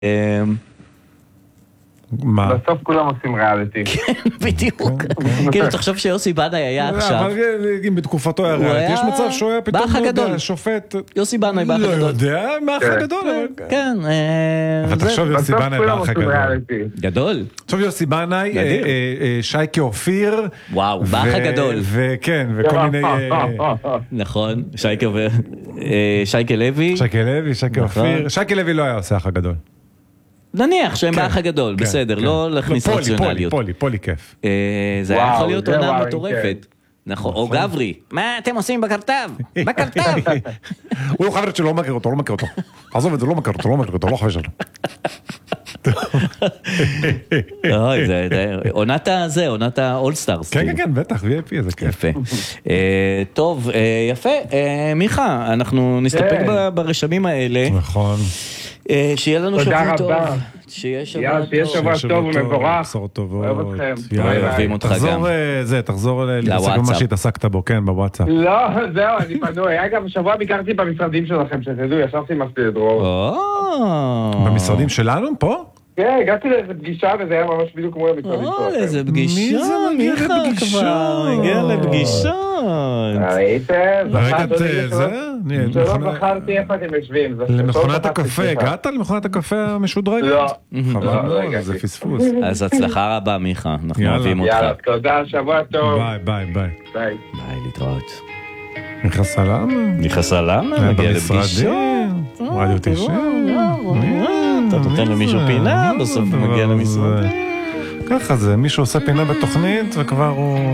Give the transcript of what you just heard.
מה? בסוף כולם עושים ריאליטי. כן, בדיוק. כאילו, תחשוב שיוסי בנאי היה עכשיו. אבל אם בתקופתו היה ריאליטי, יש מצב שהוא היה פתאום שופט. יוסי בנאי באח לא הגדול. יודע, מאח הגדול. כן. אבל תחשוב יוסי בסוף בנאי כולם באח עושים הגדול. ריאליטי. גדול. תחשוב יוסי בנאי, שייקה אופיר. וואו, באח הגדול. וכן, וכל מיני... נכון, שייקה לוי. שייקה לוי, שייקה אופיר. שייקה לוי לא היה עושה אח הגדול. נניח שהם באח הגדול, בסדר, לא להכניס רציונליות. פולי כיף. זה היה יכול להיות עונה מטורפת. נכון, או גברי. מה אתם עושים בקרטב? בקרטב! הוא לא חבר'ת שלא לא מכיר אותו. עזוב את זה, לא מכיר אותו, לא חבר שלו. עונת האולסטארס. כן, בטח, VIP, איזה כיף. יפה. טוב, יפה. מיכה, אנחנו נסתפק ברשמים האלה. נכון. שיהיה לנו שבוע טוב. שיהיה שבוע טוב ומבורך. בשורות טובות. אוהב אתכם. אוהבים אותך גם. תחזור להתעסק במה שהתעסקת בו, כן, בוואטסאפ. לא, זהו, אני פנוי. אגב, שבוע ביקרתי במשרדים שלכם, שתדעו, ישבתי עם אסתי דרור. במשרדים שלנו, פה? כן, הגעתי לאיזה פגישה וזה היה ממש בדיוק כמו המשרדים שלכם. איזה פגישה, מיכה כבר, הגיע לפגישה. ראיתם? שלא בחרתי איפה אתם יושבים. למכונת הקפה, הגעת למכונת הקפה המשודרגת? לא. חבל מאוד, זה פספוס. אז הצלחה רבה, מיכה, אנחנו אוהבים אותך. יאללה, תודה, שבוע טוב. ביי. ביי. להתראות. מיכה סלאמה, מגיע לפגישה. רדיו 90. אתה נותן למישהו פינה, בסוף הוא מגיע למשרד. ככה זה, מישהו עושה פינה בתוכנית וכבר הוא...